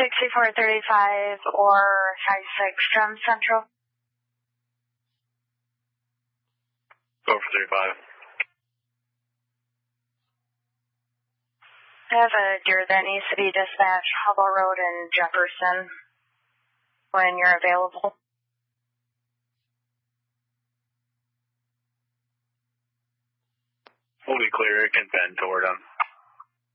6435 or High 6 from Central. Go for 35. I have a deer that needs to be dispatched, Hubble Road in Jefferson, when you're available. We'll be clear. It can bend toward him.